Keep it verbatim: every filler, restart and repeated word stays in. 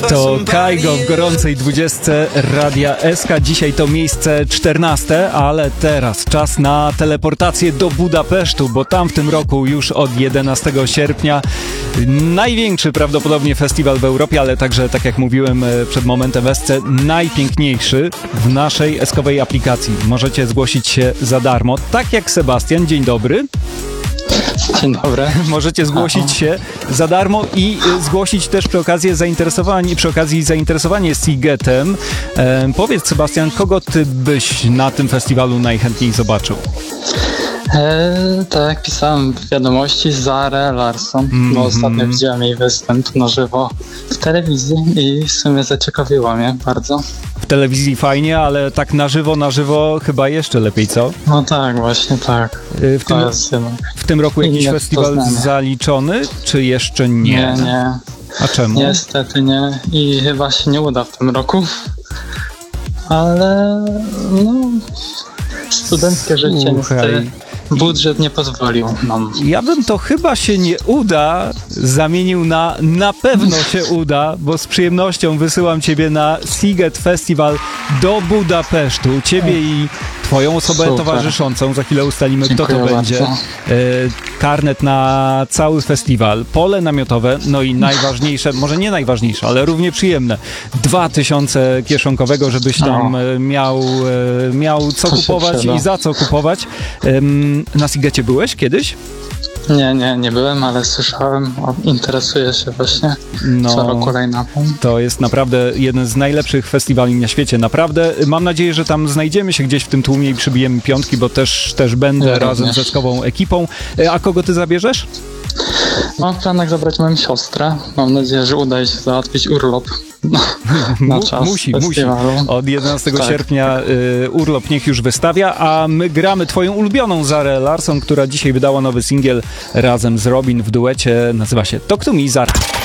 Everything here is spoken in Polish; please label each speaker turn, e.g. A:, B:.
A: To Kaigo w gorącej dwudziestce Radia S K. Dzisiaj to miejsce czternaste, ale teraz czas na teleportację do Budapesztu, bo tam w tym roku już od jedenastego sierpnia największy prawdopodobnie festiwal w Europie, ale także, tak jak mówiłem przed momentem w S C, najpiękniejszy w naszej eskowej aplikacji. Możecie zgłosić się za darmo, tak jak Sebastian. Dzień dobry.
B: Dzień dobry.
A: Możecie zgłosić się za darmo i zgłosić też przy okazji zainteresowanie, przy okazji zainteresowanie Sigetem. E, powiedz, Sebastian, kogo ty byś na tym festiwalu najchętniej zobaczył?
B: E, tak jak pisałem w wiadomości, Zarę Larsson, mm-hmm. bo ostatnio widziałem jej występ na żywo w telewizji i w sumie zaciekawiło mnie bardzo.
A: W telewizji fajnie, ale tak na żywo, na żywo chyba jeszcze lepiej, co?
B: No tak, właśnie tak.
A: W tym, w tym roku jakiś
B: nie
A: festiwal zaliczony, czy jeszcze nie?
B: Nie, nie.
A: A czemu?
B: Niestety nie i chyba się nie uda w tym roku, ale no studenckie życie niestety. Budżet nie pozwolił nam.
A: Ja bym to chyba się nie uda zamienił na na pewno się uda, bo z przyjemnością wysyłam ciebie na Siget Festival do Budapesztu. Ciebie i twoją osobę Super. towarzyszącą. Za chwilę ustalimy, Dziękuję kto to bardzo. będzie. E, karnet na cały festiwal, pole namiotowe, no i najważniejsze, może nie najważniejsze, ale równie przyjemne, dwa tysiące kieszonkowego, żebyś tam o. miał, e, miał co to kupować i za co kupować. E, na Sigecie byłeś kiedyś?
B: Nie, nie, nie byłem, ale słyszałem, interesuję się właśnie no, co roku line-upem.
A: To jest naprawdę jeden z najlepszych festiwali na świecie, naprawdę. Mam nadzieję, że tam znajdziemy się gdzieś w tym tłumie i przybijemy piątki, bo też, też będę ja razem również. z eskową ekipą. A kogo ty zabierzesz?
B: Mam w planach zabrać moją siostrę. Mam nadzieję, że uda się załatwić urlop na, na czas
A: Musi,
B: festiwalu.
A: musi. Od jedenastego
B: tak.
A: sierpnia y, urlop niech już wystawia, a my gramy twoją ulubioną Zarę Larsson, która dzisiaj wydała nowy singiel razem z Robin w duecie. Nazywa się Talk to Me, Zara.